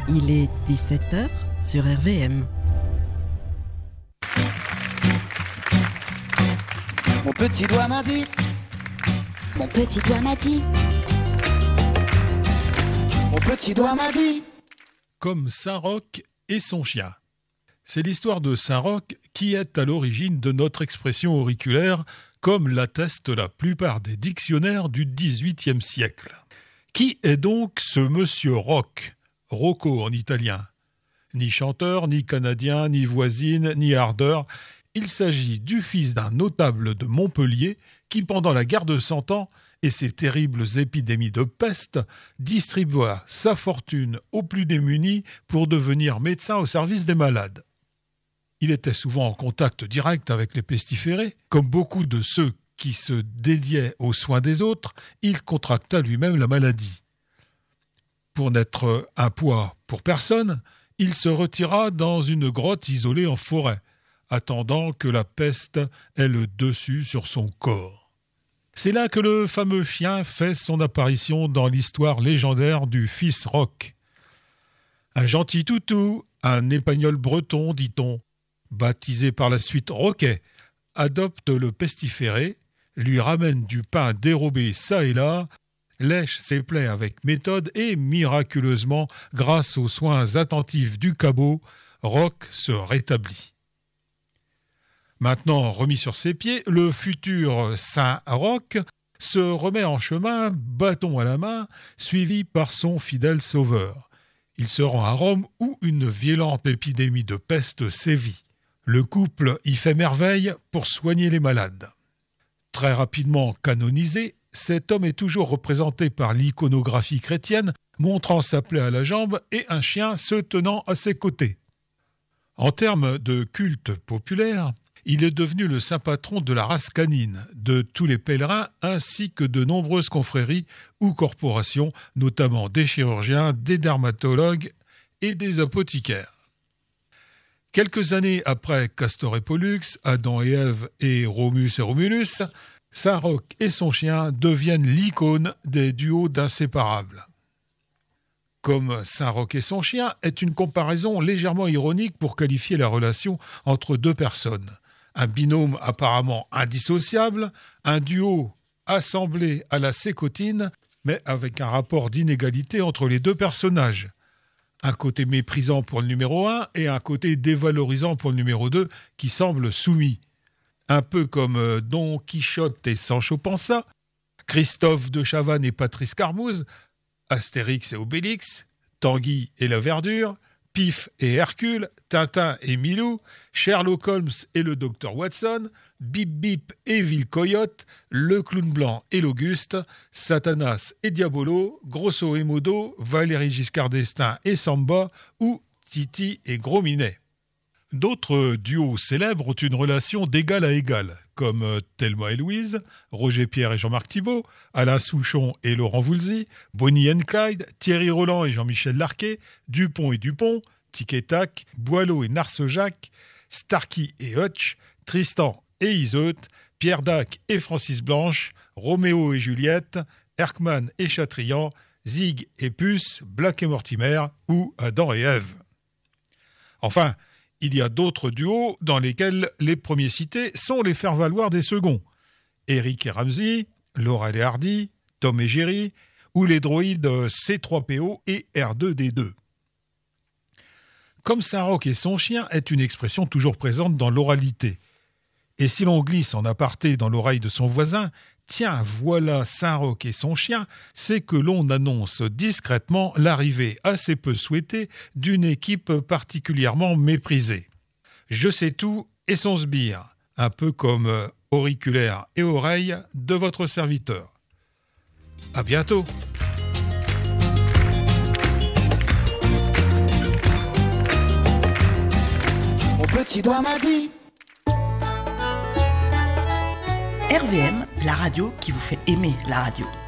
Il est 17h sur RVM. Mon petit doigt m'a dit. Mon petit doigt m'a dit. Mon petit doigt m'a dit. Comme Saint-Roch et son chien. C'est l'histoire de Saint-Roch qui est à l'origine de notre expression auriculaire, comme l'attestent la plupart des dictionnaires du XVIIIe siècle. Qui est donc ce monsieur Roch, Rocco en italien? Ni chanteur, ni canadien, ni voisine, ni ardeur. Il s'agit du fils d'un notable de Montpellier qui, pendant la guerre de Cent Ans et ses terribles épidémies de peste, distribua sa fortune aux plus démunis pour devenir médecin au service des malades. Il était souvent en contact direct avec les pestiférés. Comme beaucoup de ceux qui se dédiaient aux soins des autres, il contracta lui-même la maladie. Pour n'être un poids pour personne, il se retira dans une grotte isolée en forêt, attendant que la peste ait le dessus sur son corps. C'est là que le fameux chien fait son apparition dans l'histoire légendaire du fils Roch. Un gentil toutou, un épagnol breton, dit-on, baptisé par la suite Roquet, adopte le pestiféré, lui ramène du pain dérobé çà et là, lèche ses plaies avec méthode et, miraculeusement, grâce aux soins attentifs du cabot, Roch se rétablit. Maintenant remis sur ses pieds, le futur Saint Roch se remet en chemin, bâton à la main, suivi par son fidèle sauveur. Il se rend à Rome où une violente épidémie de peste sévit. Le couple y fait merveille pour soigner les malades. Très rapidement canonisé, cet homme est toujours représenté par l'iconographie chrétienne, montrant sa plaie à la jambe et un chien se tenant à ses côtés. En termes de culte populaire, il est devenu le saint patron de la race canine, de tous les pèlerins ainsi que de nombreuses confréries ou corporations, notamment des chirurgiens, des dermatologues et des apothicaires. Quelques années après Castor et Pollux, Adam et Ève et Romus et Romulus, Saint-Roch et son chien deviennent l'icône des duos d'inséparables. Comme Saint-Roch et son chien est une comparaison légèrement ironique pour qualifier la relation entre deux personnes. Un binôme apparemment indissociable, un duo assemblé à la sécotine, mais avec un rapport d'inégalité entre les deux personnages. Un côté méprisant pour le numéro 1 et un côté dévalorisant pour le numéro 2 qui semble soumis. Un peu comme Don Quichotte et Sancho Panza, Christophe de Chavannes et Patrice Carmouze, Astérix et Obélix, Tanguy et la Verdure, Pif et Hercule, Tintin et Milou, Sherlock Holmes et le docteur Watson, Bip Bip et Ville-Coyote, le clown blanc et l'Auguste, Satanas et Diabolo, Grosso et Modo, Valéry Giscard d'Estaing et Samba, ou Titi et Gros Minet. D'autres duos célèbres ont une relation d'égal à égal, comme Thelma et Louise, Roger Pierre et Jean-Marc Thibault, Alain Souchon et Laurent Voulzy, Bonnie and Clyde, Thierry Roland et Jean-Michel Larquet, Dupont et Dupont, Tic et Tac, Boileau et Narcejac, Starkey et Hutch, Tristan et Iseut, Pierre Dac et Francis Blanche, Roméo et Juliette, Erckmann et Chatrian, Zig et Puce, Black et Mortimer ou Adam et Ève. Enfin, il y a d'autres duos dans lesquels les premiers cités sont les faire-valoir des seconds. Eric et Ramsey, Laurel et Hardy, Tom et Jerry, ou les droïdes C3PO et R2D2. Comme Saint-Roch et son chien est une expression toujours présente dans l'oralité. Et si l'on glisse en aparté dans l'oreille de son voisin, tiens, voilà Saint-Roch et son chien, c'est que l'on annonce discrètement l'arrivée assez peu souhaitée d'une équipe particulièrement méprisée. Je sais tout et son sbire, un peu comme auriculaire et oreille de votre serviteur. À bientôt. Mon petit doigt m'a dit. RVM, la radio qui vous fait aimer la radio.